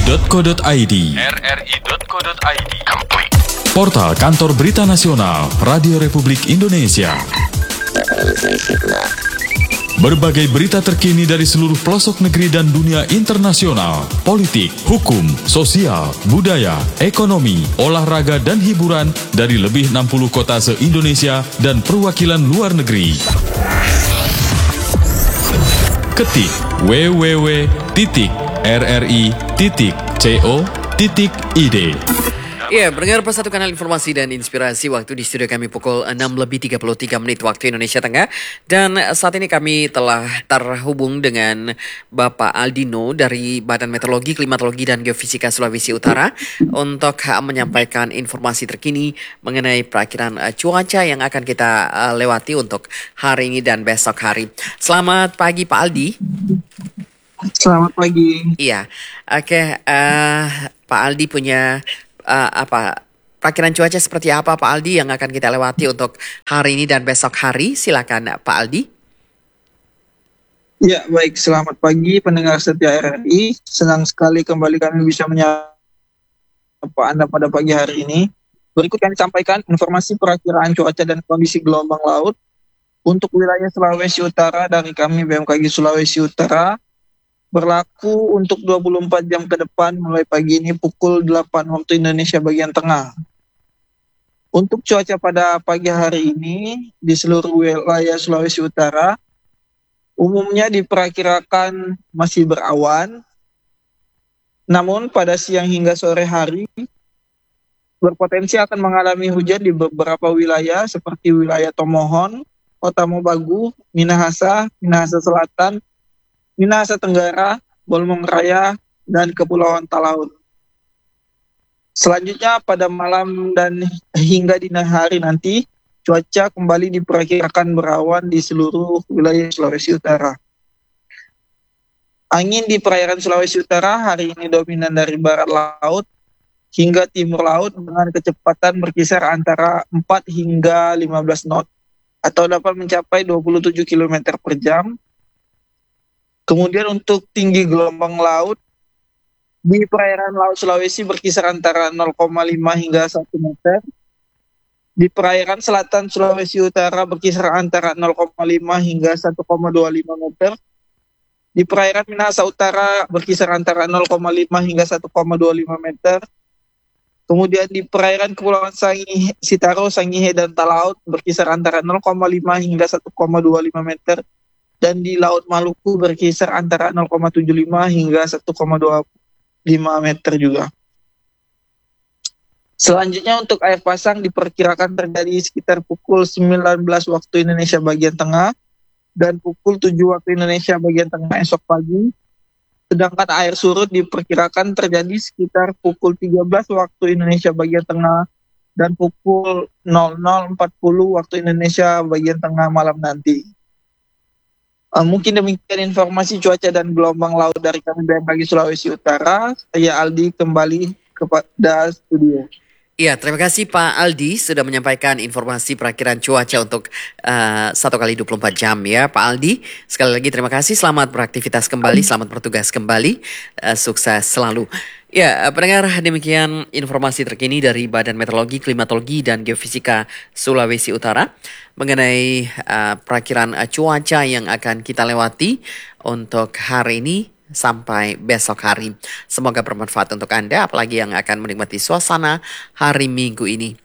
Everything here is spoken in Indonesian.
rri.co.id. Portal Kantor Berita Nasional Radio Republik Indonesia. Berbagai berita terkini dari seluruh pelosok negeri dan dunia internasional, politik, hukum, sosial, budaya, ekonomi, olahraga, dan hiburan dari lebih 60 kota se-Indonesia dan perwakilan luar negeri. Ketik www.rri.co.id. Ya, pendengar satu kanal informasi dan inspirasi. Waktu di studio kami pukul 6:33 waktu Indonesia Tengah. Dan saat ini kami telah terhubung dengan Bapak Aldino dari Badan Meteorologi, Klimatologi, dan Geofisika Sulawesi Utara untuk menyampaikan informasi terkini mengenai perakhiran cuaca yang akan kita lewati untuk hari ini dan besok hari. Selamat pagi Pak Aldi. Selamat pagi. Iya, oke. Pak Aldi punya perakhiran cuaca seperti apa Pak Aldi yang akan kita lewati untuk hari ini dan besok hari? Silakan Pak Aldi. Ya, baik. Selamat pagi pendengar setia RRI. Senang sekali kembali kami bisa menyapa Anda pada pagi hari ini. Berikut kami sampaikan informasi perakhiran cuaca dan kondisi gelombang laut untuk wilayah Sulawesi Utara dari kami BMKG Sulawesi Utara. Berlaku untuk 24 jam ke depan mulai pagi ini pukul 8 waktu Indonesia bagian tengah. Untuk cuaca pada pagi hari ini di seluruh wilayah Sulawesi Utara umumnya diperkirakan masih berawan. Namun pada siang hingga sore hari berpotensi akan mengalami hujan di beberapa wilayah seperti wilayah Tomohon, Kota Mobagu, Minahasa, Minahasa Selatan, Minahasa Tenggara, Bolmong Raya, dan Kepulauan Talaut. Selanjutnya pada malam dan hingga dini hari nanti, cuaca kembali diperkirakan berawan di seluruh wilayah Sulawesi Utara. Angin di perairan Sulawesi Utara hari ini dominan dari barat laut hingga timur laut dengan kecepatan berkisar antara 4 hingga 15 knot atau dapat mencapai 27 km per jam. Kemudian untuk tinggi gelombang laut di perairan Laut Sulawesi berkisar antara 0,5 hingga 1 meter. Di perairan selatan Sulawesi Utara berkisar antara 0,5 hingga 1,25 meter. Di perairan Minahasa Utara berkisar antara 0,5 hingga 1,25 meter. Kemudian di perairan Kepulauan Sangihe, Sitaro, Sangihe, dan Talaut berkisar antara 0,5 hingga 1,25 meter. Dan di Laut Maluku berkisar antara 0,75 hingga 1,25 meter juga. Selanjutnya untuk air pasang diperkirakan terjadi sekitar pukul 19 waktu Indonesia bagian tengah dan pukul 7 waktu Indonesia bagian tengah esok pagi. Sedangkan air surut diperkirakan terjadi sekitar pukul 13 waktu Indonesia bagian tengah dan pukul 00.40 waktu Indonesia bagian tengah malam nanti. Mungkin demikian informasi cuaca dan gelombang laut dari kami BMKG Sulawesi Utara. Saya Aldi kembali kepada studio. Iya, terima kasih Pak Aldi sudah menyampaikan informasi perakhiran cuaca untuk 1x24 jam ya Pak Aldi. Sekali lagi terima kasih, selamat beraktivitas kembali, selamat bertugas kembali, sukses selalu. Ya, pendengar, demikian informasi terkini dari Badan Meteorologi, Klimatologi, dan Geofisika Sulawesi Utara mengenai perakhiran cuaca yang akan kita lewati untuk hari ini sampai besok hari. Semoga bermanfaat untuk Anda, apalagi yang akan menikmati suasana hari Minggu ini.